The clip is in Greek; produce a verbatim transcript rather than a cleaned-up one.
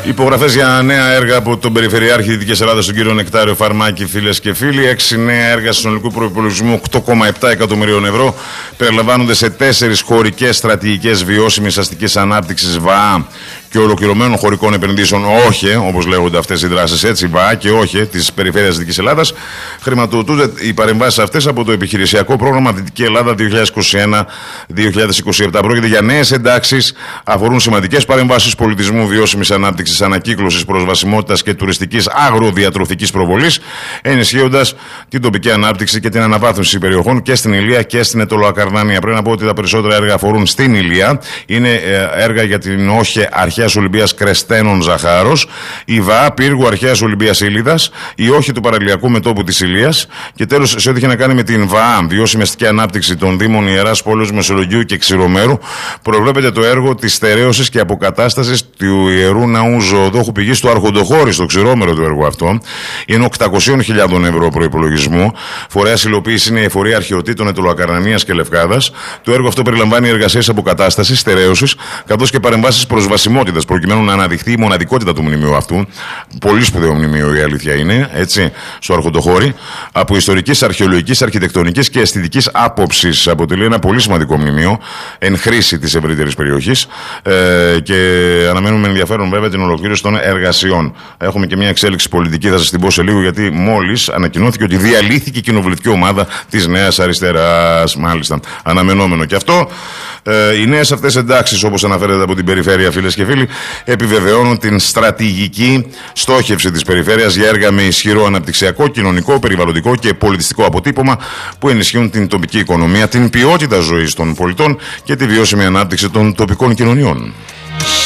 Υπογραφές για νέα έργα από τον Περιφερειάρχη Δυτικής Ελλάδας, τον κύριο Νεκτάριο Φαρμάκη, φίλες και φίλοι. Έξι νέα έργα συνολικού προϋπολογισμού οκτώ κόμμα επτά εκατομμυρίων ευρώ περιλαμβάνονται σε τέσσερις χωρικές στρατηγικές βιώσιμης αστικής ανάπτυξης ΒΑΑ και ολοκληρωμένων χωρικών επενδύσεων ΟΧΕ, όπως λέγονται αυτές οι δράσεις, έτσι, ΒΑΑ και ΟΧΕ της Περιφέρειας Δυτικής Ελλάδας. Χρηματοδοτούνται οι παρεμβάσεις αυτές από το επιχειρησιακό πρόγραμμα Δυτική Ελλάδα δύο χιλιάδες είκοσι ένα δύο χιλιάδες είκοσι επτά. Πρόκειται για νέες εντάξεις, αφορούν σημαντικές παρεμβάσεις πολιτισμού, βιώσιμης ανάπτυξης, ανακύκλωσης, προσβασιμότητας και τουριστικής αγροδιατροφικής προβολής, ενισχύοντας την τοπική ανάπτυξη και την αναβάθμιση περιοχών και στην Ηλία και στην Αιτωλοακαρνάνια. Πρέπει να πω ότι τα περισσότερα έργα αφορούν στην Ηλία. Είναι έργα για την ΟΧΕ Αρχαίας Ολυμπίας Κρεστένων Ζαχάρος, η ΒΑΑ Πύργου Αρχαίας Ολυμπίας Ήλιδας, η ΟΧΕ του Παραλιακού Μετώπου της Ηλίας και τέλος σε ό,τι έχει να κάνει με την ΒΑΑ Βιώσιμη Αστική Ανάπτυξη των Δήμων Ιεράς Πόλεως Μεσολογγίου και Ξηρομέρου, προβλέπεται το έργο της στερέωσης και αποκατάστασης του Ιερού Ναού Ζωοδόχου Πηγής του Αρχοντοχώρη στο Ξηρόμερο. Το έργο αυτό είναι οκτακόσιες χιλιάδες ευρώ προϋπολογισμού. Φορέας υλοποίηση είναι η Εφορία Αρχαιοτήτων Αιτωλοακαρνανίας και Λευκάδας. Το έργο αυτό περιλαμβάνει εργασίες αποκατάστασης, στερέωσης, καθώς και παρεμβάσεις προσβασιμότητας, προκειμένου να αναδειχθεί η μοναδικότητα του μνημείου αυτού. Πολύ σπουδαίο μνημείο, η αλήθεια είναι, έτσι, στο Αρχοντοχώρη. Από ιστορικής, αρχαιολογικής, αρχιτεκτονικής και αισθητικής άποψης αποτελεί ένα πολύ σημαντικό μνημείο εν χρήση της ευρύτερης περιοχής ε, και αναμένουμε με ενδιαφέρον βέβαια την ολοκλήρωση των εργασιών. Έχουμε και μια εξέλιξη πολιτική, θα σας την πω σε λίγο, γιατί μόλις ανακοινώθηκε ότι διαλύθηκε η κοινοβουλευτική ομάδα της Νέας Αριστεράς. Μάλιστα, αναμενόμενο και αυτό. Ε, οι νέες αυτές εντάξεις, όπως αναφέρεται από την Περιφέρεια, φίλες και φίλοι, επιβεβαιώνουν την στρατηγική στόχευση της Περιφέρειας για έργα με ισχυρό αναπτυξιακό, κοινωνικό, περιβαλλοντικό και πολιτιστικό αποτύπωμα που ενισχύουν την τοπική οικονομία, την ποιότητα ζωής των πολιτών και τη βιώσιμη ανάπτυξη των τοπικών κοινωνιών.